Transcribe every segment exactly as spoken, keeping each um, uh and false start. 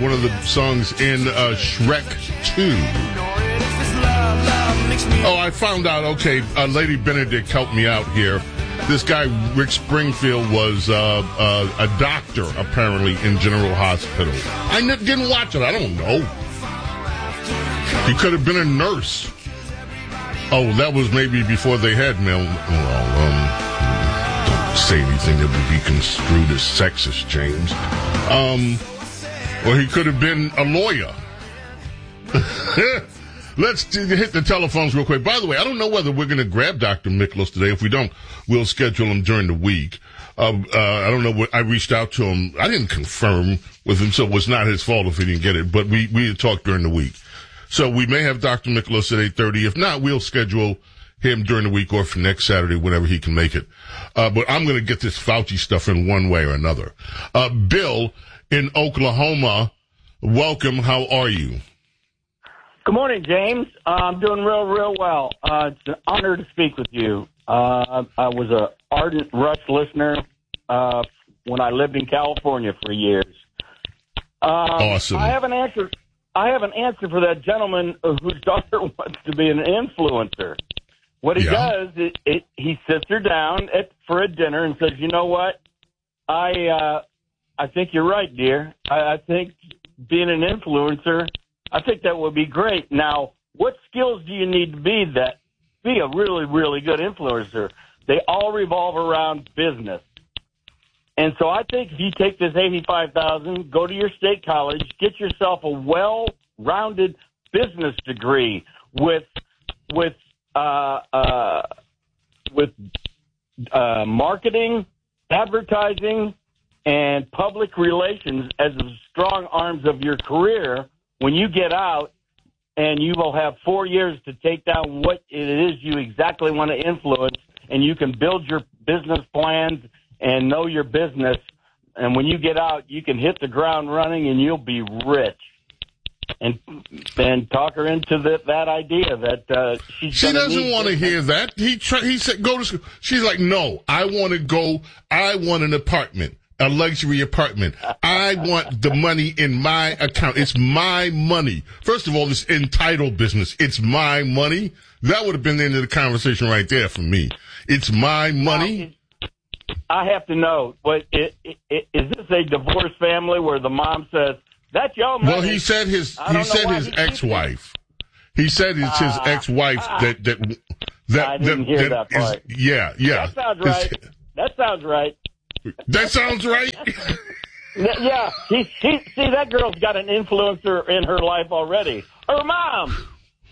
one of the songs in uh, Shrek two. Oh, I found out, okay, uh, Lady Benedict helped me out here. This guy, Rick Springfield, was uh, uh, a doctor, apparently, in General Hospital. I n- didn't watch it. I don't know. He could have been a nurse. Oh, that was maybe before they had male. Well, um, don't say anything that would be construed as sexist, James. Um, or he could have been a lawyer. Let's t- hit the telephones real quick. By the way, I don't know whether we're going to grab Doctor Miklos today. If we don't, we'll schedule him during the week. Uh, uh, I don't know what, I reached out to him. I didn't confirm with him, so it was not his fault if he didn't get it, but we, we had talked during the week. So we may have Doctor Miklos at eight thirty. If not, we'll schedule him during the week or for next Saturday, whenever he can make it. Uh, but I'm going to get this Fauci stuff in one way or another. Uh, Bill in Oklahoma, welcome. How are you? Good morning, James. Uh, I'm doing real, real well. Uh, it's an honor to speak with you. Uh, I was a ardent Rush listener uh, when I lived in California for years. Um, awesome. I have an answer. I have an answer for that gentleman whose daughter wants to be an influencer. What he yeah. does is it, he sits her down at, for a dinner and says, "You know what? I uh, I think you're right, dear. I, I think being an influencer." I think that would be great. Now, what skills do you need to be that be a really, really good influencer? They all revolve around business. And so I think if you take this eighty-five thousand dollars, go to your state college, get yourself a well-rounded business degree with with uh, uh, with uh, marketing, advertising, and public relations as the strong arms of your career. When you get out, and you will have four years to take down what it is you exactly want to influence, and you can build your business plans and know your business. And when you get out, you can hit the ground running, and you'll be rich. And and talk her into the, that idea that uh, she's. She doesn't want to hear that. He try, he said go to school. She's like, no, I want to go. I want an apartment. A luxury apartment. I want the money in my account. It's my money. First of all, this entitled business. It's my money. That would have been the end of the conversation right there for me. It's my money. I have to know, but it, it, it, is this a divorced family where the mom says, that's your money? Well, he said his, he said his he ex-wife. He said it's his uh, ex-wife uh, that, that, that, I didn't that, hear that, that part. Is, yeah, yeah. That sounds right. It's, that sounds right. That sounds right. Yeah, he, he, see, that girl's got an influencer in her life already. Her mom.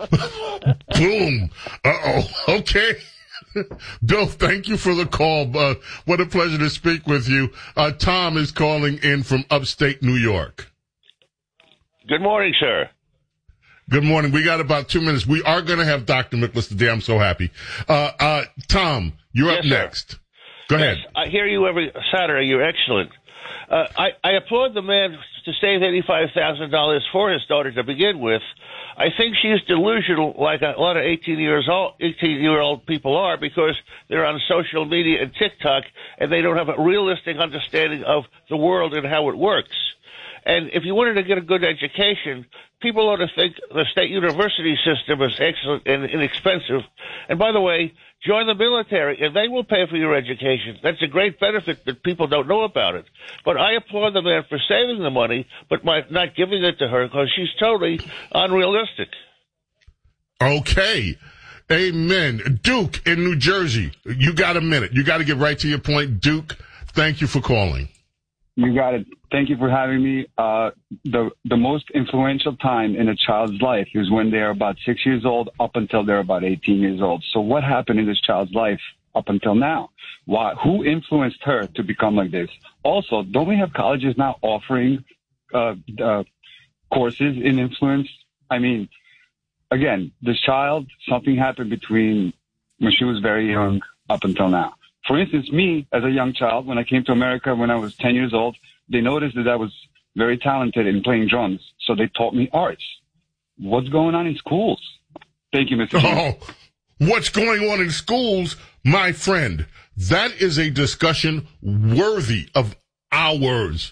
Boom. Uh-oh. Okay. Bill, thank you for the call. Uh, what a pleasure to speak with you. Uh, Tom is calling in from upstate New York. Good morning, sir. Good morning. We got about two minutes. We are going to have Doctor Miklos today. I'm so happy. Uh, uh, Tom, you're yes, up sir. next. Go ahead. Yes, I hear you every Saturday. You're excellent. Uh, I, I applaud the man to save eighty-five thousand dollars for his daughter to begin with. I think she's delusional, like a lot of eighteen years old, eighteen-year-old people are, because they're on social media and TikTok, and they don't have a realistic understanding of the world and how it works. And if you wanted to get a good education, people ought to think the state university system is excellent and inexpensive. And by the way, join the military, and they will pay for your education. That's a great benefit, but people don't know about it. But I applaud the man for saving the money, but by not giving it to her, because she's totally unrealistic. Okay. Amen. Duke in New Jersey, you got a minute. You got to get right to your point. Duke, thank you for calling. You got it. Thank you for having me. Uh, the the most influential time in a child's life is when they are about six years old up until they're about eighteen years old. So what happened in this child's life up until now? Why? Who influenced her to become like this? Also, don't we have colleges now offering uh, uh, courses in influence? I mean, again, this child, something happened between when she was very young up until now. For instance, me, as a young child, when I came to America when I was ten years old, they noticed that I was very talented in playing drums, so they taught me arts. What's going on in schools? Thank you, Mister Oh, what's going on in schools, my friend? That is a discussion worthy of hours.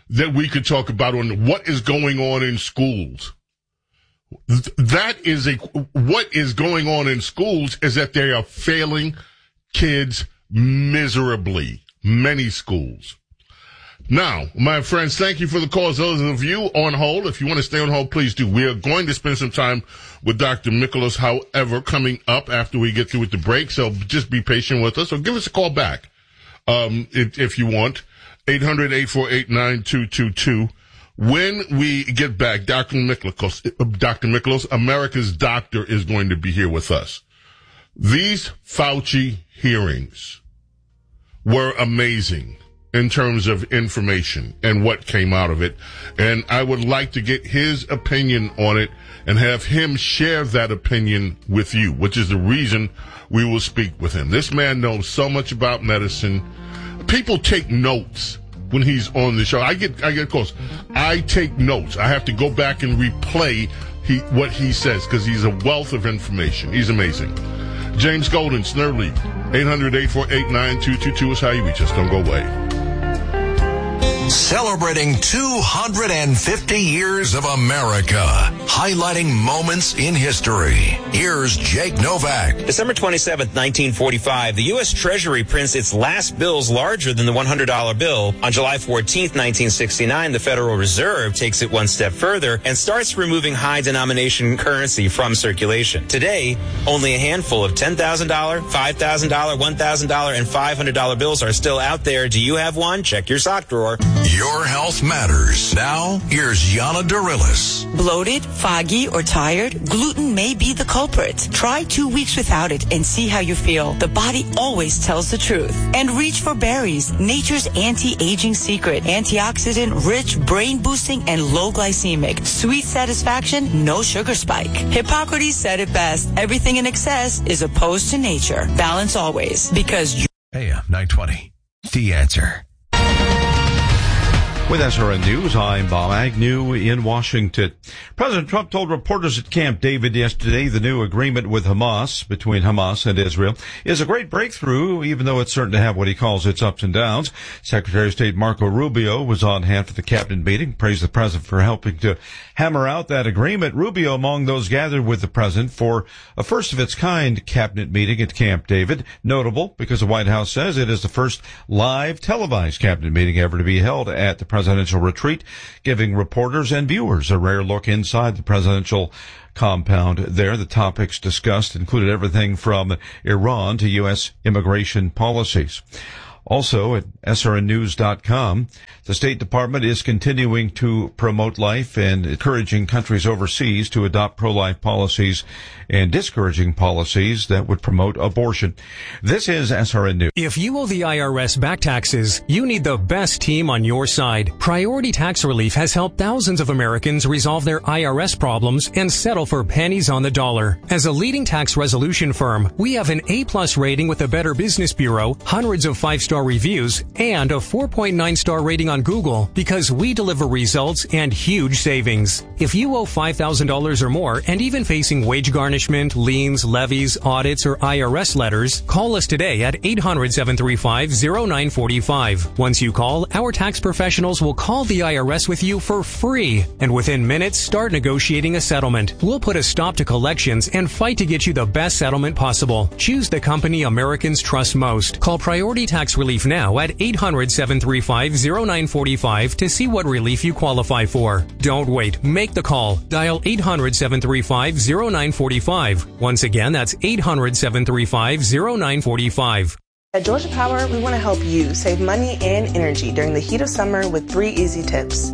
that we could talk about on what is going on in schools. That is a, what is going on in schools is that they are failing kids miserably. Many schools. Now, my friends, thank you for the calls. Those of you on hold, if you want to stay on hold, please do. We are going to spend some time with Doctor Michaelos, however, coming up after we get through with the break. So just be patient with us or give us a call back, um, if, if you want. eight hundred, eight four eight, nine two two two. When we get back, Doctor Michaelos, Doctor Michaelos, America's doctor, is going to be here with us. These Fauci hearings were amazing in terms of information and what came out of it. And I would like to get his opinion on it and have him share that opinion with you, which is the reason we will speak with him. This man knows so much about medicine. People take notes when he's on the show. I get, I get calls. I take notes. I have to go back and replay he, what he says because he's a wealth of information. He's amazing. James Golden, Snurley, eight hundred, eight four eight, nine two two two is how you reach us. Don't go away. Celebrating two hundred fifty years of America, highlighting moments in history. Here's Jake Novak. December twenty-seventh, nineteen forty-five, the U S Treasury prints its last bills larger than the one hundred dollar bill. On July fourteenth, nineteen sixty-nine, the Federal Reserve takes it one step further and starts removing high denomination currency from circulation. Today, only a handful of ten thousand dollars, five thousand dollars, one thousand dollars, and five hundred dollar bills are still out there. Do you have one? Check your sock drawer. Your health matters. Now, here's Yana Dorilis. Bloated, foggy, or tired? Gluten may be the culprit. Try two weeks without it and see how you feel. The body always tells the truth. And reach for berries, nature's anti-aging secret. Antioxidant, rich, brain-boosting, and low glycemic. Sweet satisfaction, no sugar spike. Hippocrates said it best. Everything in excess is opposed to nature. Balance always. Because you- A M nine twenty. The Answer. With S R N News, I'm Bob Agnew in Washington. President Trump told reporters at Camp David yesterday the new agreement with Hamas, between Hamas and Israel, is a great breakthrough, even though it's certain to have what he calls its ups and downs. Secretary of State Marco Rubio was on hand for the cabinet meeting, praised the president for helping to hammer out that agreement. Rubio among those gathered with the president for a first-of-its-kind cabinet meeting at Camp David. Notable because the White House says it is the first live televised cabinet meeting ever to be held at the presidential retreat, giving reporters and viewers a rare look inside the presidential compound there. The topics discussed included everything from Iran to U S immigration policies. Also at S R N news dot com, the State Department is continuing to promote life and encouraging countries overseas to adopt pro-life policies and discouraging policies that would promote abortion. This is S R N News. If you owe the I R S back taxes, you need the best team on your side. Priority Tax Relief has helped thousands of Americans resolve their I R S problems and settle for pennies on the dollar. As a leading tax resolution firm, we have an A-plus rating with the Better Business Bureau, hundreds of five-star reviews, and a four point nine star rating on Google because we deliver results and huge savings. If you owe five thousand dollars or more and even facing wage garnishment, liens, levies, audits, or I R S letters, call us today at eight hundred, seven three five, zero nine four five. Once you call, our tax professionals will call the I R S with you for free, and within minutes start negotiating a settlement. We'll put a stop to collections and fight to get you the best settlement possible. Choose the company Americans trust most. Call Priority Tax Relief now at eight hundred, seven three five, zero nine four five to see what relief you qualify for. Don't wait. Make the call. Dial eight hundred, seven three five, zero nine four five. Once again, that's eight hundred, seven three five, zero nine four five. At Georgia Power, we want to help you save money and energy during the heat of summer with three easy tips.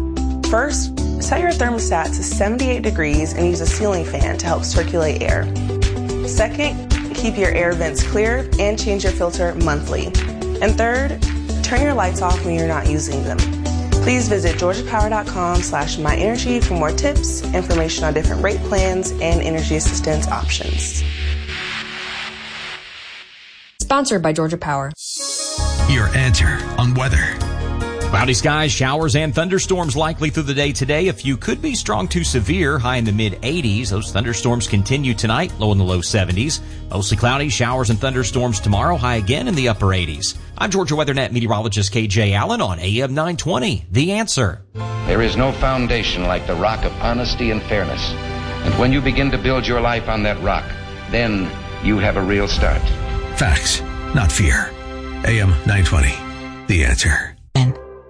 First, set your thermostat to seventy-eight degrees and use a ceiling fan to help circulate air. Second, keep your air vents clear and change your filter monthly. And third, turn your lights off when you're not using them. Please visit georgia power dot com slash my energy for more tips, information on different rate plans, and energy assistance options. Sponsored by Georgia Power. Your answer on weather. Cloudy skies, showers, and thunderstorms likely through the day today. A few could be strong to severe, high in the mid eighties. Those thunderstorms continue tonight, low in the low seventies. Mostly cloudy, showers, and thunderstorms tomorrow, high again in the upper eighties. I'm Georgia WeatherNet meteorologist K J Allen on A M nine twenty. The Answer. There is no foundation like the rock of honesty and fairness. And when you begin to build your life on that rock, then you have a real start. Facts, not fear. A M nine twenty. The Answer.